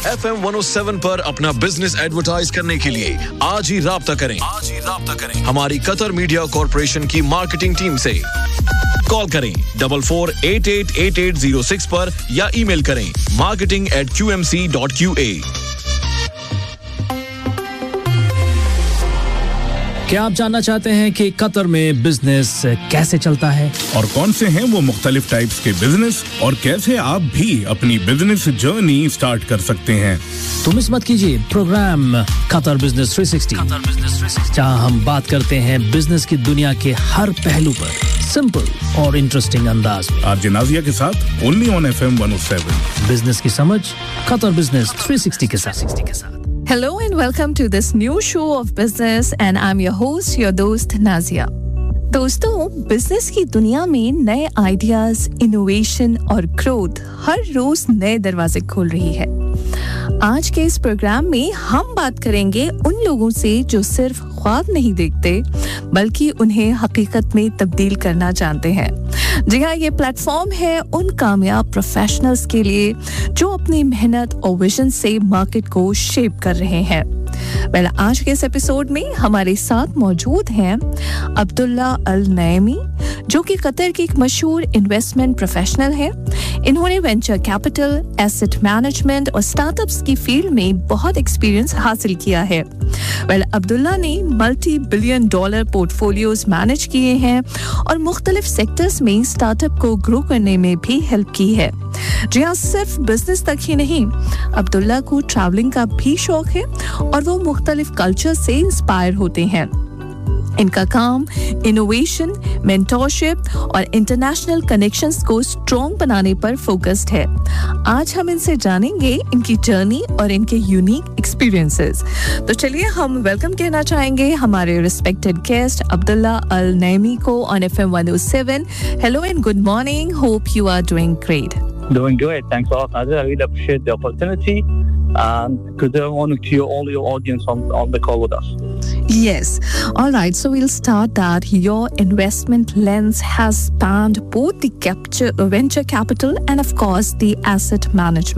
FM 107 पर अपना business advertise करने के लिए आज ही राब्ता करें हमारी कतर मीडिया कॉर्पोरेशन की मार्केटिंग टीम से। कॉल करें 44888806 पर या ईमेल करें marketing@qmc.qa। क्या आप जानना चाहते हैं कि कतर में बिजनेस कैसे चलता है और कौन से हैं वो मुख्तलिफ टाइप्स के बिजनेस और कैसे आप भी अपनी बिजनेस जर्नी स्टार्ट कर सकते हैं? तो मिस मत कीजिए प्रोग्राम कतर बिजनेस 360 जहां हम बात करते हैं बिजनेस की दुनिया के हर पहलू पर सिंपल और इंटरेस्टिंग अंदाज में। आरजे नाजिया के साथ ओनली ऑन FM 107। बिजनेस की समझ कतर बिजनेस 360 के साथ। Hello and welcome to this new show of business and I'm your host, your दोस्त नाजिया। दोस्तों, बिजनेस की दुनिया में नए आइडियाज, इनोवेशन और ग्रोथ हर रोज नए दरवाजे खोल रही है। आज के इस प्रोग्राम में हम बात करेंगे उन लोगों से जो सिर्फ ख्वाब नहीं देखते बल्कि उन्हें हकीकत में तब्दील करना जानते हैं। जी हाँ, ये प्लेटफॉर्म है उन कामयाब प्रोफेशनल्स के लिए जो अपनी मेहनत और विजन से मार्केट को शेप कर रहे हैं। आज के इस एपिसोड में हमारे साथ मौजूद हैं अब्दुल्ला अल नईमी, जो कि कतर के एक मशहूर इन्वेस्टमेंट प्रोफेशनल है। इन्होंने वेंचर कैपिटल, एसेट मैनेजमेंट और स्टार्टअप्स की फील्ड में बहुत एक्सपीरियंस हासिल किया है। अब्दुल्ला ने multi-billion dollar पोर्टफोलियोज मैनेज किए हैं और मुख्तलिफ सेक्टर्स में स्टार्टअप को ग्रो करने में भी हेल्प की है। जी हाँ, सिर्फ बिजनेस तक ही नहीं, अब्दुल्ला को ट्रैवलिंग का भी शौक है और वो मुख्तलिफ कल्चर से इंस्पायर होते हैं। इनका काम इनोवेशन, मेंटरशिप और इंटरनेशनल कनेक्शंस को स्ट्रॉन्ग बनाने पर फोकस्ड है। आज हम इनसे जानेंगे इनकी जर्नी और इनके यूनिक एक्सपीरियंसेस। तो चलिए हम वेलकम कहना चाहेंगे हमारे रिस्पेक्टेड गेस्ट अब्दुल्ला अल नईमी को on FM 107। Hello and good morning, hope you are doing great. Doing great. Thanks a lot, Nadia. I really appreciate the opportunity and good morning to you, all your audience on the call with us. Yes. All right. So we'll start that your investment lens has spanned both the venture capital and, of course, the asset management.